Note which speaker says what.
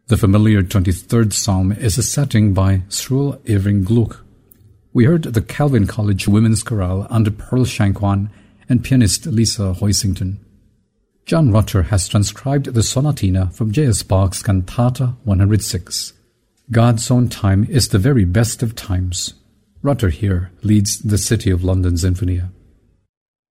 Speaker 1: The familiar 23rd Psalm is a setting by Sruel Irving Gluck. We heard the Calvin College Women's Chorale under Pearl Shankwan and pianist Lisa Hoisington. John Rutter has transcribed the sonatina from J.S. Bach's Cantata 106. God's own time is the very best of times. Rutter here leads the City of London Sinfonia.